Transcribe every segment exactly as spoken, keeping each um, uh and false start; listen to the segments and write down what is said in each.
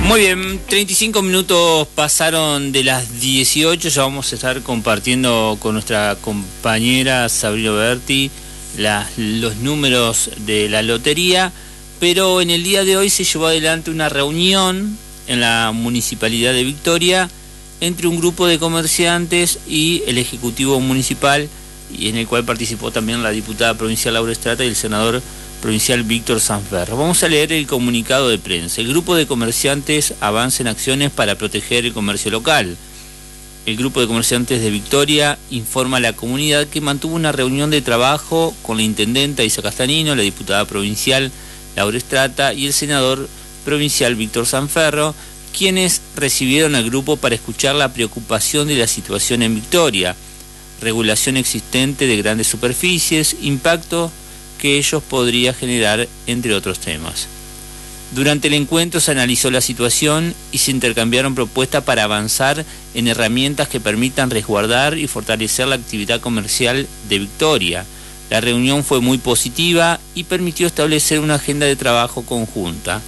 Muy bien, treinta y cinco minutos pasaron de las dieciocho, ya vamos a estar compartiendo con nuestra compañera Sabrina Berti las, los números de la lotería, pero en el día de hoy se llevó adelante una reunión en la Municipalidad de Victoria entre un grupo de comerciantes y el Ejecutivo Municipal, y en el cual participó también la diputada provincial Laura Estrata y el senador provincial Víctor Sanferro. Vamos a leer el comunicado de prensa. El grupo de comerciantes avanza en acciones para proteger el comercio local. El grupo de comerciantes de Victoria informa a la comunidad que mantuvo una reunión de trabajo con la intendenta Isa Castanino, la diputada provincial Laura Estrata y el senador provincial Víctor Sanferro, quienes recibieron al grupo para escuchar la preocupación de la situación en Victoria, regulación existente de grandes superficies, impacto que ellos podría generar, entre otros temas. Durante el encuentro se analizó la situación y se intercambiaron propuestas para avanzar en herramientas que permitan resguardar y fortalecer la actividad comercial de Victoria. La reunión fue muy positiva y permitió establecer una agenda de trabajo conjunta.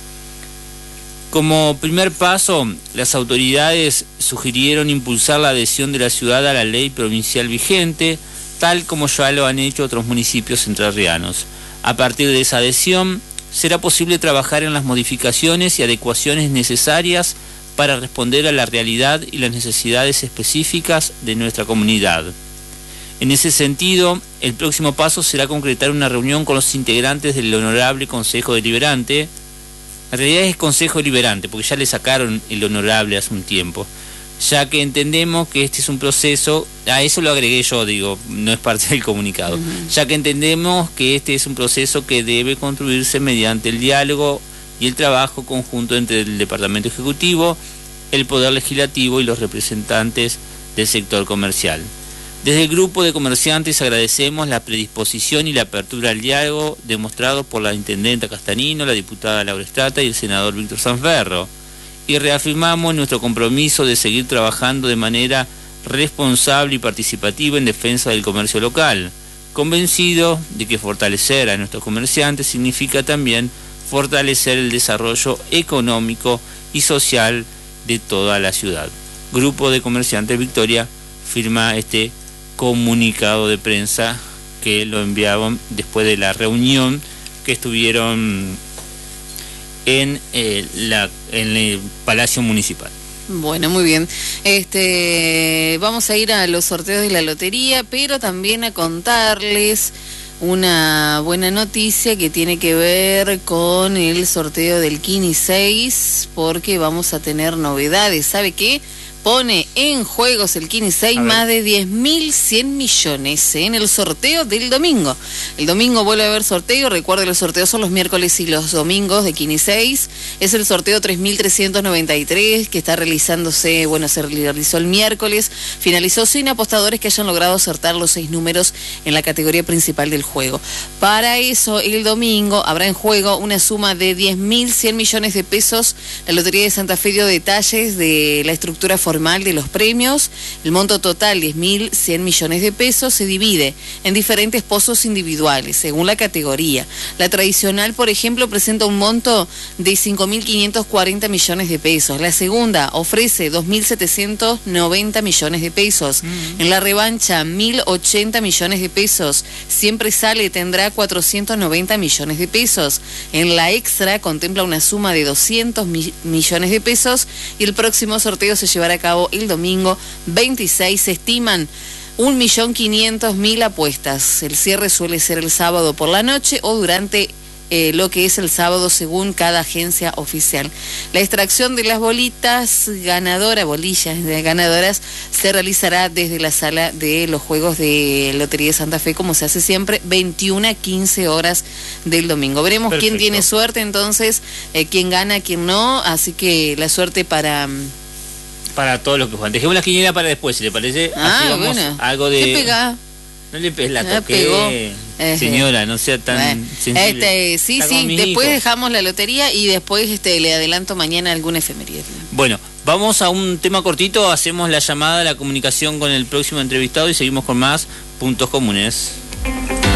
Como primer paso, las autoridades sugirieron impulsar la adhesión de la ciudad a la ley provincial vigente, tal como ya lo han hecho otros municipios entrerrianos. A partir de esa adhesión, será posible trabajar en las modificaciones y adecuaciones necesarias para responder a la realidad y las necesidades específicas de nuestra comunidad. En ese sentido, el próximo paso será concretar una reunión con los integrantes del Honorable Consejo Deliberante. En realidad es Consejo Deliberante, porque ya le sacaron el Honorable hace un tiempo, ya que entendemos que este es un proceso, a eso lo agregué yo, digo, no es parte del comunicado, uh-huh. ya que entendemos que este es un proceso que debe construirse mediante el diálogo y el trabajo conjunto entre el Departamento Ejecutivo, el Poder Legislativo y los representantes del sector comercial. Desde el grupo de comerciantes agradecemos la predisposición y la apertura al diálogo demostrado por la intendenta Castanino, la diputada Laura Estrata y el senador Víctor Sanferro, y reafirmamos nuestro compromiso de seguir trabajando de manera responsable y participativa en defensa del comercio local, convencido de que fortalecer a nuestros comerciantes significa también fortalecer el desarrollo económico y social de toda la ciudad. Grupo de Comerciantes Victoria firma este comunicado de prensa que lo enviaban después de la reunión que estuvieron en, eh, la, en el Palacio Municipal. Bueno, muy bien. Este, vamos a ir a los sorteos de la lotería, pero también a contarles una buena noticia que tiene que ver con el sorteo del Kini seis, porque vamos a tener novedades. ¿Sabe qué? Pone en juegos el Kini seis más de diez mil cien millones en el sorteo del domingo. El domingo vuelve a haber sorteo. Recuerde, los sorteos son los miércoles y los domingos de Kini seis. Es el sorteo tres mil trescientos noventa y tres que está realizándose, bueno, se realizó el miércoles. Finalizó sin apostadores que hayan logrado acertar los seis números en la categoría principal del juego. Para eso, el domingo habrá en juego una suma de diez mil cien millones de pesos. La Lotería de Santa Fe dio detalles de la estructura formal de los premios. El monto total, diez mil cien millones de pesos, se divide en diferentes pozos individuales según la categoría. La tradicional, por ejemplo, presenta un monto de cinco mil quinientos cuarenta millones de pesos. La segunda ofrece dos mil setecientos noventa millones de pesos. Mm. En la revancha, mil ochenta millones de pesos. Siempre Sale tendrá cuatrocientos noventa millones de pesos. En la extra contempla una suma de doscientos millones de pesos y el próximo sorteo se llevará a cabo el domingo veintiséis. Se estiman un millón quinientos mil apuestas. El cierre suele ser el sábado por la noche o durante eh, lo que es el sábado según cada agencia oficial. La extracción de las bolitas ganadoras, bolillas de ganadoras, se realizará desde la sala de los juegos de Lotería de Santa Fe, como se hace siempre, veintiuna a quince horas del domingo. Veremos Perfecto. Quién tiene suerte entonces, eh, quién gana, quién no, así que la suerte para... para todos los que juegan. Dejemos la quiniela para después, si le parece. Ah, así vamos bueno. Algo de... ¿Qué pega? No le pegues la toqué, señora, no sea tan bueno, sensible. Este, sí, Está sí, después hijo. Dejamos la lotería y después este le adelanto mañana alguna efeméride. Bueno, vamos a un tema cortito, hacemos la llamada, la comunicación con el próximo entrevistado y seguimos con más puntos comunes.